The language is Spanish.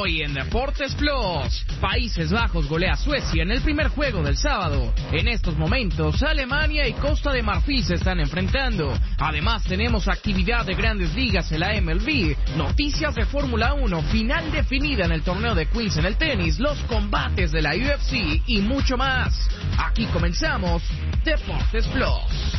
Hoy en Deportes Plus, Países Bajos golea a Suecia en el primer juego del sábado. En estos momentos, Alemania y Costa de Marfil se están enfrentando. Además, tenemos actividad de grandes ligas en la MLB, noticias de Fórmula 1, final definida en el torneo de Queens en el tenis, los combates de la UFC y mucho más. Aquí comenzamos Deportes Plus.